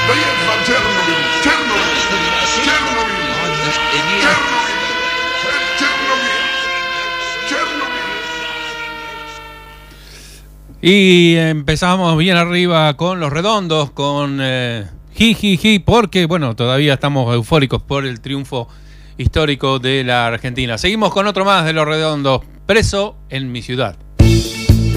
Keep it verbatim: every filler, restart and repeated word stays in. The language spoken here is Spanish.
Dojedź Czernobyl, Czernobyl, Czernobyl, Czernobyl, Czernobyl. Y empezamos bien arriba con Los Redondos, con eh, Ji Ji Ji, porque bueno, todavía estamos eufóricos por el triunfo histórico de la Argentina. Seguimos con otro más de Los Redondos, Preso en mi ciudad.